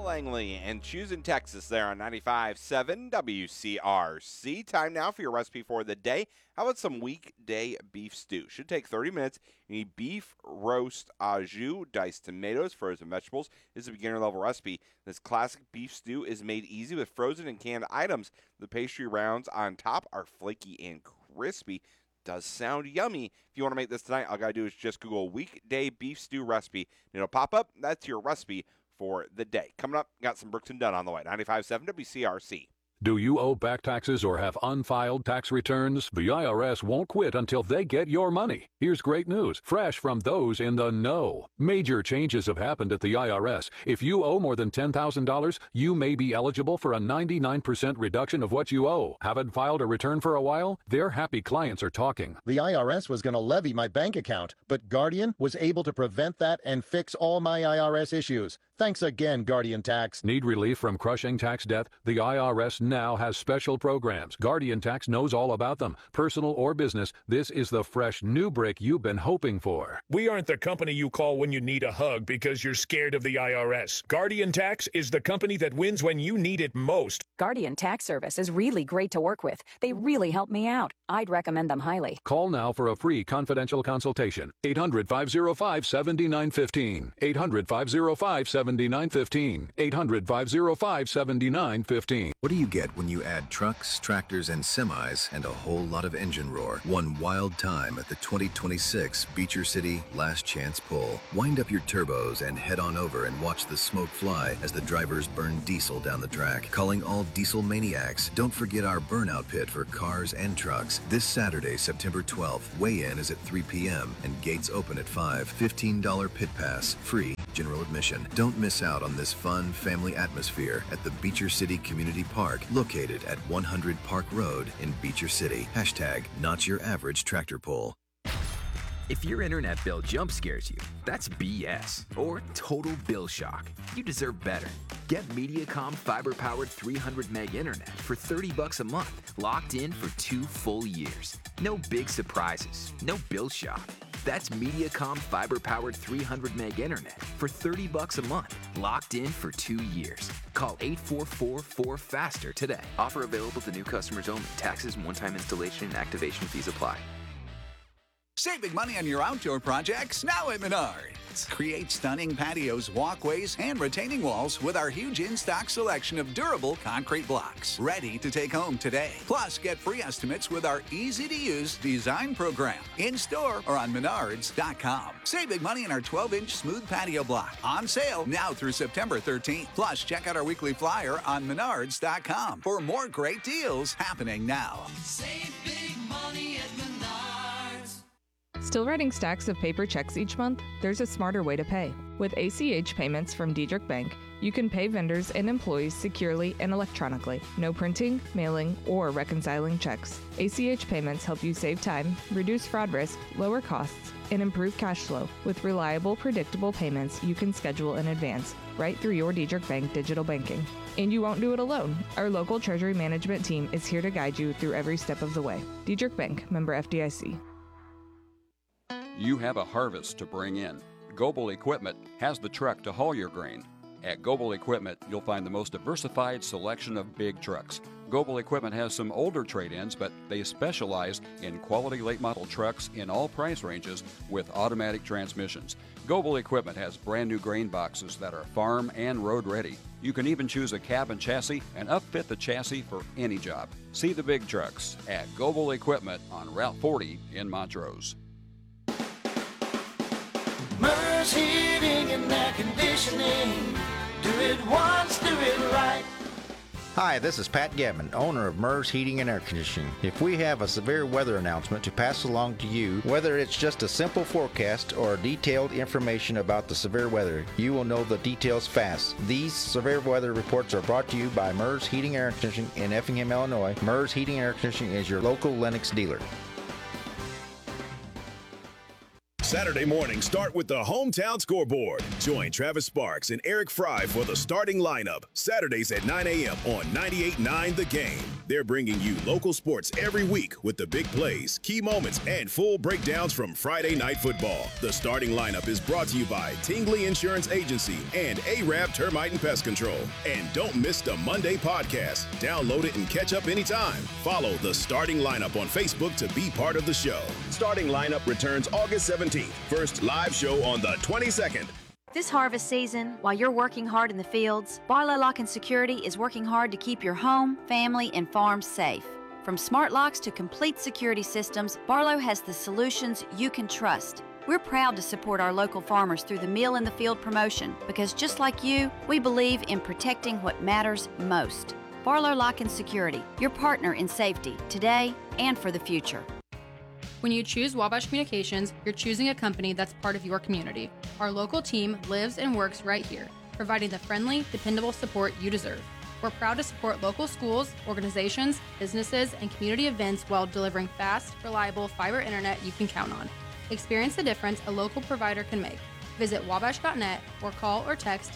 Langley and choosing Texas there on 95.7 WCRC. Time now for your recipe for the day. How about some weekday beef stew? Should take 30 minutes. You need beef roast au jus, diced tomatoes, frozen vegetables. This is a beginner-level recipe. This classic beef stew is made easy with frozen and canned items. The pastry rounds on top are flaky and crispy. Does sound yummy. If you want to make this tonight, all you got to do is just Google weekday beef stew recipe. And it'll pop up. That's your recipe for the day. Coming up, got some Brooks and Dunn on the way. 95.7 WCRC. Do you owe back taxes or have unfiled tax returns? The IRS won't quit until they get your money. Here's great news, fresh from those in the know. Major changes have happened at the IRS. If you owe more than $10,000, you may be eligible for a 99% reduction of what you owe. Haven't filed a return for a while? Their happy clients are talking. The IRS was going to levy my bank account, but Guardian was able to prevent that and fix all my IRS issues. Thanks again, Guardian Tax. Need relief from crushing tax debt? The IRS now has special programs. Guardian Tax knows all about them. Personal or business, this is the fresh new brick you've been hoping for. We aren't the company you call when you need a hug because you're scared of the IRS. Guardian Tax is the company that wins when you need it most. Guardian Tax Service is really great to work with. They really help me out. I'd recommend them highly. Call now for a free confidential consultation. 800-505-7915. 800-505-7915. 800-505-7915. What do you get when you add trucks, tractors, and semis and a whole lot of engine roar? One wild time at the 2026 Beecher City Last Chance Pull. Wind up your turbos and head on over and watch the smoke fly as the drivers burn diesel down the track. Calling all diesel maniacs. Don't forget our burnout pit for cars and trucks. This Saturday, September 12th, weigh-in is at 3 p.m. and gates open at 5. $15 pit pass, free general admission. Don't miss out on this fun family atmosphere at the Beecher City Community Park, located at 100 Park Road in Beecher City. Hashtag not your average tractor pull. If your internet bill jump scares you, that's BS or total bill shock. You deserve better. Get Mediacom fiber-powered 300 meg internet for $30 a month, locked in for 2 full years. No big surprises, no bill shock. That's Mediacom fiber-powered 300 meg internet for $30 a month, locked in for 2 years. Call 844-4FASTER today. Offer available to new customers only. Taxes and one-time installation and activation fees apply. Save big money on your outdoor projects now at Menards. Create stunning patios, walkways, and retaining walls with our huge in-stock selection of durable concrete blocks. Ready to take home today. Plus, get free estimates with our easy-to-use design program. In-store or on Menards.com. Save big money on our 12-inch smooth patio block. On sale now through September 13th. Plus, check out our weekly flyer on Menards.com for more great deals happening now. Save big money at Menards. Still writing stacks of paper checks each month? There's a smarter way to pay. With ACH payments from Diedrich Bank, you can pay vendors and employees securely and electronically. No printing, mailing, or reconciling checks. ACH payments help you save time, reduce fraud risk, lower costs, and improve cash flow. With reliable, predictable payments you can schedule in advance, right through your Diedrich Bank digital banking. And you won't do it alone. Our local treasury management team is here to guide you through every step of the way. Diedrich Bank, member FDIC. You have a harvest to bring in. Goebel Equipment has the truck to haul your grain. At Goebel Equipment, you'll find the most diversified selection of big trucks. Goebel Equipment has some older trade-ins, but they specialize in quality late-model trucks in all price ranges with automatic transmissions. Goebel Equipment has brand-new grain boxes that are farm and road-ready. You can even choose a cab and chassis and upfit the chassis for any job. See the big trucks at Goebel Equipment on Route 40 in Montrose. Mers Heating and Air Conditioning. Do it once, do it right. Hi, this is Pat Gavin, owner of Mers Heating and Air Conditioning. If we have a severe weather announcement to pass along to you, whether it's just a simple forecast or detailed information about the severe weather, you will know the details fast. These severe weather reports are brought to you by Mers Heating and Air Conditioning in Effingham, Illinois. Mers Heating and Air Conditioning is your local Lennox dealer. Saturday morning start with the Hometown Scoreboard. Join Travis Sparks and Eric Fry for the starting lineup. Saturdays at 9 a.m. on 98.9 The Game. They're bringing you local sports every week with the big plays, key moments, and full breakdowns from Friday Night Football. The starting lineup is brought to you by Tingley Insurance Agency and Arab Termite and Pest Control. And don't miss the Monday podcast. Download it and catch up anytime. Follow the starting lineup on Facebook to be part of the show. Starting lineup returns August 17th. First live show on the 22nd. This harvest season, while you're working hard in the fields, Barlow Lock and Security is working hard to keep your home, family, and farm safe. From smart locks to complete security systems, Barlow has the solutions you can trust. We're proud to support our local farmers through the Meal in the Field promotion because just like you, we believe in protecting what matters most. Barlow Lock and Security, your partner in safety today and for the future. When you choose Wabash Communications, you're choosing a company that's part of your community. Our local team lives and works right here, providing the friendly, dependable support you deserve. We're proud to support local schools, organizations, businesses, and community events while delivering fast, reliable fiber internet you can count on. Experience the difference a local provider can make. Visit wabash.net or call or text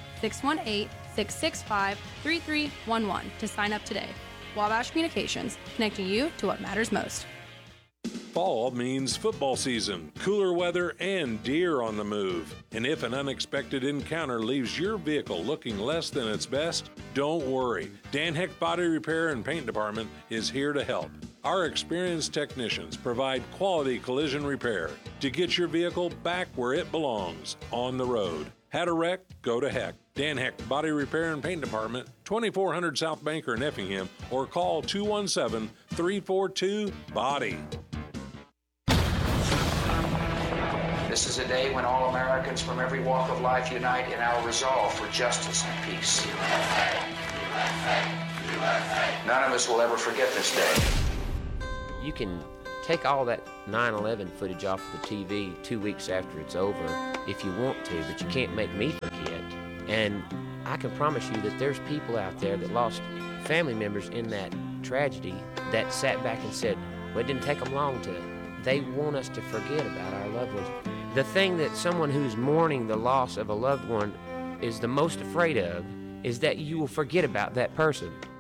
618-665-3311 to sign up today. Wabash Communications, connecting you to what matters most. Fall means football season, cooler weather, and deer on the move. And if an unexpected encounter leaves your vehicle looking less than its best, don't worry. Dan Heck Body Repair and Paint Department is here to help. Our experienced technicians provide quality collision repair to get your vehicle back where it belongs, on the road. Had a wreck? Go to Heck. Dan Heck Body Repair and Paint Department, 2400 South Banker in Effingham, or call 217-342-BODY. This is a day when all Americans from every walk of life unite in our resolve for justice and peace. None of us will ever forget this day. You can take all that 9/11 footage off the TV 2 weeks after it's over if you want to, but you can't make me forget. And I can promise you that there's people out there that lost family members in that tragedy that sat back and said, well, it didn't take them long to. They want us to forget about our loved ones. The thing that someone who's mourning the loss of a loved one is the most afraid of is that you will forget about that person.